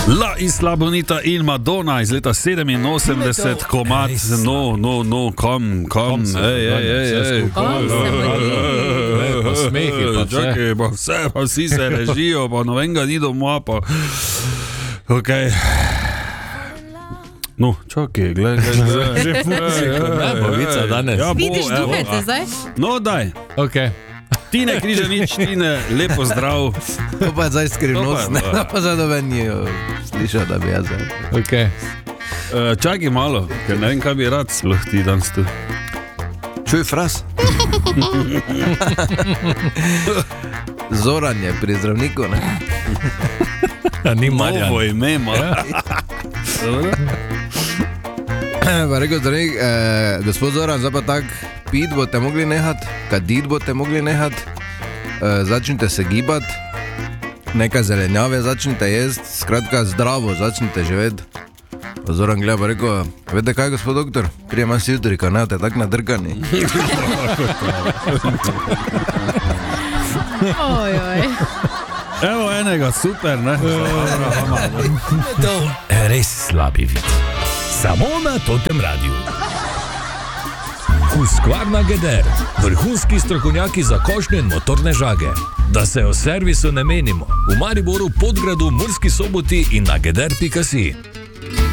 La Isla Bonita in Madonna iz leta 87, komad, kom, Posmehi, pa čakaj, pa vse, pa vsi se režijo, pa novenga ni doma, pa... Okej. No, čakaj, gledaj. Že muziko, ne, bovica danes. Vidiš, duhajte zdaj? No, daj. Ok. Tine Križanič, Tine, lepo zdrav. To pa je zdaj skrivnost, ne, pa zadoven ni slišal, da bi jaz zdaj. Ok. Čakaj malo, ker ne vem, kaj bi rad sploh ti danes tu. Čuj, fras. Zoran je pri zdravniku, ne? Ni Marjan. Novo ime, malo. Pa rekel zdravnik, gospod Zoran, zdaj pa tak, pit boste mogli nehat, kadit boste mogli nehat, začnite se gibat, nekaj zelenjave začnite jest, skratka zdravo začnite živeti. Zoran gleda pa rekel, veste kaj, gospod doktor, prijem vas jutri, ka ne, te tak nadrkani. Ojoj. Evo enega, super, ne? To res slabi vid. Samo na Totem Radiu. Husqvarna Geder, vrhunski strokovnjaki za košnje in motorne žage. Da se o servisu ne menimo. V Mariboru, Podgradu, Murski Soboti in na geder.si.